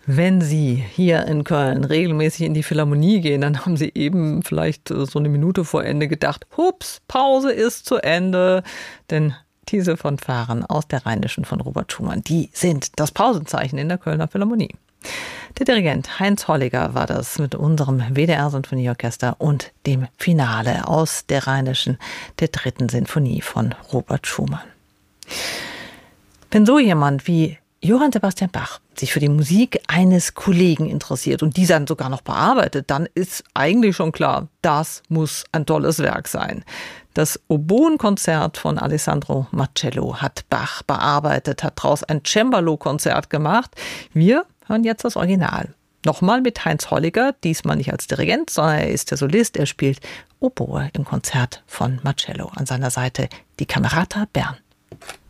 Wenn Sie hier in Köln regelmäßig in die Philharmonie gehen, dann haben Sie eben vielleicht so eine Minute vor Ende gedacht, hups, Pause ist zu Ende. Denn diese Fanfaren aus der Rheinischen von Robert Schumann, die sind das Pausenzeichen in der Kölner Philharmonie. Der Dirigent Heinz Holliger war das mit unserem WDR-Sinfonieorchester und dem Finale aus der Rheinischen, der 3. Sinfonie von Robert Schumann. Wenn so jemand wie Johann Sebastian Bach sich für die Musik eines Kollegen interessiert und die dann sogar noch bearbeitet, dann ist eigentlich schon klar, das muss ein tolles Werk sein. Das Oboenkonzert von Alessandro Marcello hat Bach bearbeitet, hat daraus ein Cembalo-Konzert gemacht. Wir hören jetzt das Original. Nochmal mit Heinz Holliger, diesmal nicht als Dirigent, sondern er ist der Solist. Er spielt Oboe im Konzert von Marcello. An seiner Seite die Camerata Bern.